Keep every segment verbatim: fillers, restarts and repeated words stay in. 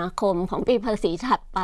คมของปีภาษีถัดไป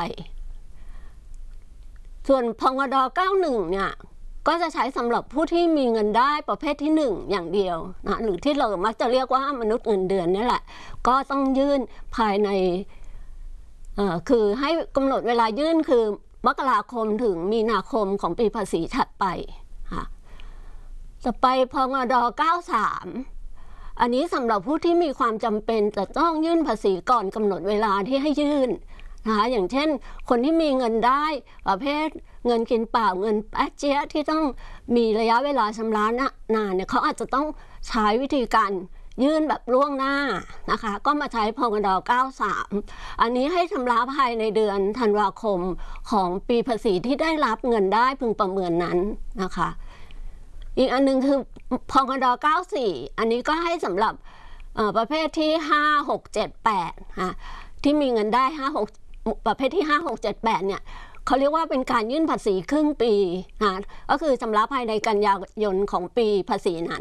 ส่วนพงดเก้าสิบเอ็ดเนี่ยก็จะใช้สำหรับผู้ที่มีเงินได้ประเภทที่หนึ่งอย่างเดียวนะหรือที่เรามักจะเรียกว่ามนุษย์เงินเดือนนี่แหละก็ต้องยื่นภายในเอ่อคือให้กำหนดเวลายื่นคือมกราคมถึงมีนาคมของปีภาษีถัดไปค่ะต่อไปพงดเก้าสิบสามอันนี้สำหรับผู้ที่มีความจำเป็นจะต้องยื่นภาษีก่อนกำหนดเวลาที่ให้ยื่นนะคะอย่างเช่นคนที่มีเงินได้ประเภทเงินกินเปล่าเงินแป๊ะเจี๊ยที่ต้องมีระยะเวลาชำระนานเนี่ยเขาอาจจะต้องใช้วิธีการยื่นแบบล่วงหน้านะคะก็มาใช้พงดเก้าสิบสามอันนี้ให้ชำระภายในเดือนธันวาคมของปีภาษีที่ได้รับเงินได้พึงประเมินนั้นนะคะอีกอันนึงคือพงดเก้าสิบสี่อันนี้ก็ให้สำหรับประเภทที่ห้า หก เจ็ด แปดค่ะที่มีเงินได้ห้า หกประเภทที่ห้า หก เจ็ด แปดเนี่ยเขาเรียกว่าเป็นการยื่นภาษีครึ่งปีนะก็คือชำระภายในกันยายนของปีภาษีนั้น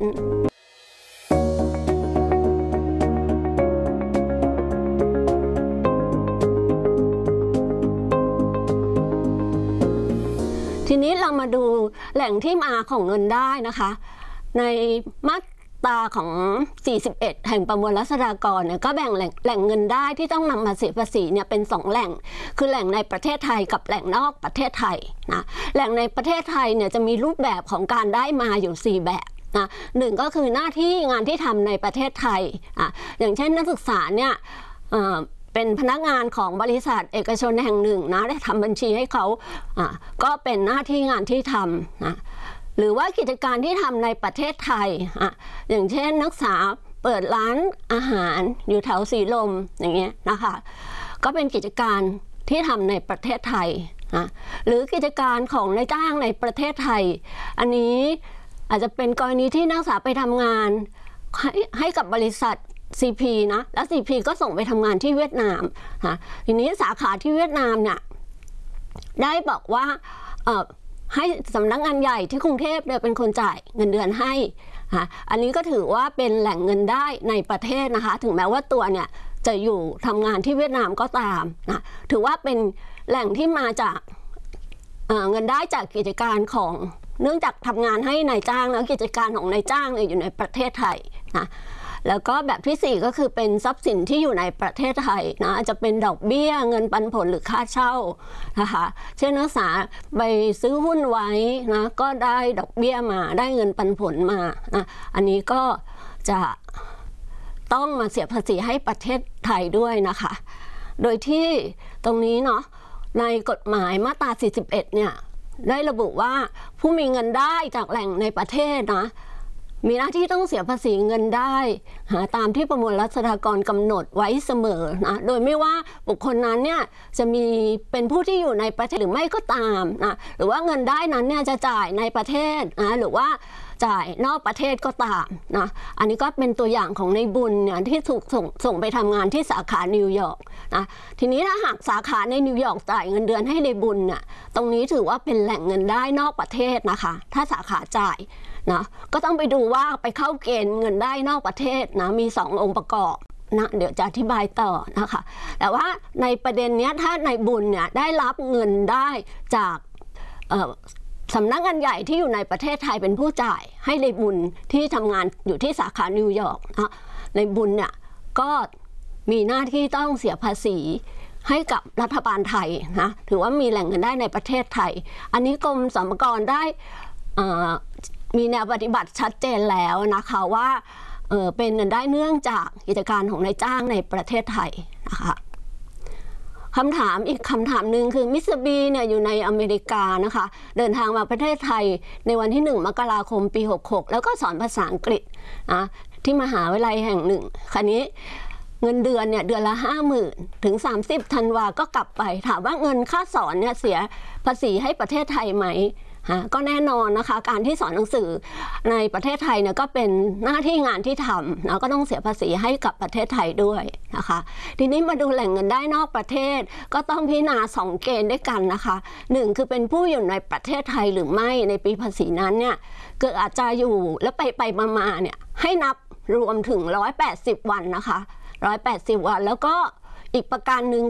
ทีนี้เรามาดูแหล่งที่มาของเงินได้นะคะในมาตราของสี่สิบเอ็ดแห่งประมวลรัษฎากรเนี่ยก็แบ่งแหล่งแหล่งเงินได้ที่ต้องนำมาเสียภาษีเนี่ยเป็นสองแหล่งคือแหล่งในประเทศไทยกับแหล่งนอกประเทศไทยนะแหล่งในประเทศไทยเนี่ยจะมีรูปแบบของการได้มาอยู่สี่แบบนะหนึ่งก็คือหน้าที่งานที่ทำในประเทศไทยอ่ะอย่างเช่นนักศึกษาเนี่ยเป็นพนักงานของบริษัทเอกชนแห่งหนึ่งนะได้ทำบัญชีให้เขาอ่ะก็เป็นหน้าที่งานที่ทำนะหรือว่ากิจการที่ทำในประเทศไทยอ่ะอย่างเช่นนักศึกษาเปิดร้านอาหารอยู่แถวสีลมอย่างเงี้ยนะคะก็เป็นกิจการที่ทำในประเทศไทยนะหรือกิจการของนายจ้างในประเทศไทยอันนี้อาจจะเป็นกรณีที่นักศึกษาไปทำงานให้ให้กับบริษัท ซี พี นะแล้ว ซี พี ก็ส่งไปทำงานที่เวียดนามนะทีนี้สาขาที่เวียดนามเนี่ยได้บอกว่าเอ่อให้สำนักงานใหญ่ที่กรุงเทพเนี่ยเป็นคนจ่ายเงินเดือนให้อันนี้ก็ถือว่าเป็นแหล่งเงินได้ในประเทศนะคะถึงแม้ว่าตัวเนี่ยจะอยู่ทำงานที่เวียดนามก็ตามนะถือว่าเป็นแหล่งที่มาจากเอ่อเงินได้จากกิจการของเนื่องจากทำงานให้นายจ้างแล้วกิจการของนายจ้างเนี่ยอยู่ในประเทศไทยนะแล้วก็แบบที่สี่ก็คือเป็นทรัพย์สินที่อยู่ในประเทศไทยนะจะเป็นดอกเบี้ยเงินปันผลหรือค่าเช่านะคะเช่นนักศึกษาไปซื้อหุ้นไว้นะก็ได้ดอกเบี้ยมาได้เงินปันผลมานะอันนี้ก็จะต้องมาเสียภาษีให้ประเทศไทยด้วยนะคะโดยที่ตรงนี้เนาะในกฎหมายมาตราสี่สิบเอ็ดเนี่ยได้ระบุว่าผู้มีเงินได้จากแหล่งในประเทศนะมีหน้าที่ต้องเสียภาษีเงินได้ตามที่ประมวลรัษฎากรกำหนดไว้เสมอนะโดยไม่ว่าบุคคลนั้นเนี่ยจะมีเป็นผู้ที่อยู่ในประเทศหรือไม่ก็ตามนะหรือว่าเงินได้นั้นเนี่ยจะจ่ายในประเทศนะหรือว่าจ่ายนอกประเทศก็ตามนะอันนี้ก็เป็นตัวอย่างของในบุญเนี่ยที่ถูกส่งส่งไปทำงานที่สาขานิวยอร์กนะทีนี้ถ้าหากสาขาในนิวยอร์กจ่ายเงินเดือนให้ในบุญเนี่ยตรงนี้ถือว่าเป็นแหล่งเงินได้นอกประเทศนะคะถ้าสาขาจ่ายนะก็ต้องไปดูว่าไปเข้าเกณฑ์เงินได้นอกประเทศนะมีสององค์ประกอบนะเดี๋ยวจะอธิบายต่อนะคะแต่ว่าในประเด็นนี้ถ้าในบุญเนี่ยได้รับเงินได้จากสำนักงานใหญ่ที่อยู่ในประเทศไทยเป็นผู้จ่ายให้ในบุญที่ทำงานอยู่ที่สาขานิวยอร์กนะในบุญเนี่ยก็มีหน้าที่ต้องเสียภาษีให้กับรัฐบาลไทยนะถือว่ามีแหล่งเงินได้ในประเทศไทยอันนี้กรมสรรพากรได้มีแนวปฏิบัติชัดเจนแล้วนะคะว่าเออเป็นเงินได้เนื่องจากกิจการของนายจ้างในประเทศไทยนะคะคำถามอีกคำถามหนึ่งคือมิสบีเนี่ยอยู่ในอเมริกานะคะเดินทางมาประเทศไทยในวันที่หนึ่งมกราคมปีหกหกแล้วก็สอนภาษาอังกฤษนะที่มหาวิทยาลัยแห่งหนึ่งคราวนี้เงินเดือนเนี่ยเดือนละห้าหมื่นถึงสามสิบธันวาก็กลับไปถามว่าเงินค่าสอนเนี่ยเสียภาษีให้ประเทศไทยไหมก็แน่นอนนะคะการที่สอนหนังสือในประเทศไทยเนี่ยก็เป็นหน้าที่งานที่ทำนะก็ต้องเสียภาษีให้กับประเทศไทยด้วยนะคะทีนี้มาดูแหล่งเงินได้นอกประเทศก็ต้องพิจารณาสองเกณฑ์ด้วยกันนะคะหนึ่งคือเป็นผู้อยู่ในประเทศไทยหรือไม่ในปีภาษีนั้นเนี่ยเกิดอาจจะอยู่แล้วไปไปมาๆเนี่ยให้นับรวมถึงหนึ่งร้อยแปดสิบวันนะคะหนึ่งร้อยแปดสิบวันแล้วก็อีกประการหนึ่ง